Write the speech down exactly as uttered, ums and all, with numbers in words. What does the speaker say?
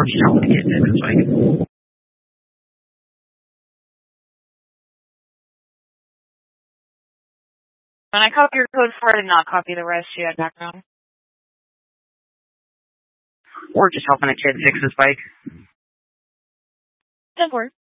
or just helping the kid fix his bike. When I copy your code for it and not copy the rest, you add background. Or just helping a kid fix his bike. Doesn't work.